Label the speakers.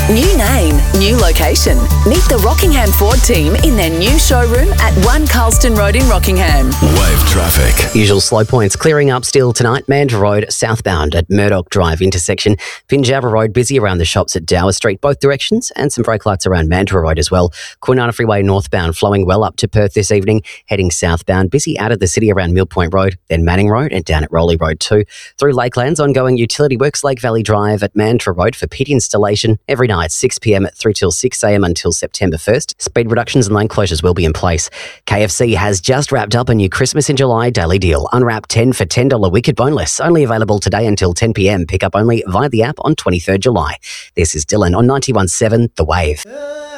Speaker 1: New name, new location. Meet the Rockingham Ford team in their new showroom at 1 Carlston Road in Rockingham.
Speaker 2: Wave traffic.
Speaker 3: Usual slow points clearing up still tonight. Mandurah Road southbound at Murdoch Drive intersection. Pinjarra Road busy around the shops at Dower Street both directions, and some brake lights around Mandurah Road as well. Kwinana Freeway northbound flowing well up to Perth this evening. Heading southbound busy out of the city around Mill Point Road, then Manning Road and down at Rowley Road too. Through Lakelands, ongoing utility works Lake Valley Drive at Mandurah Road for pit installation every night 6 p.m. through till 6 a.m. until September 1st. Speed reductions and lane closures will be in place. KFC has just wrapped up a new Christmas in July daily deal. Unwrap 10 for $10 wicked boneless. Only available today until 10 p.m. Pick up only via the app on 23rd July. This is Dylan on 91.7 The Wave.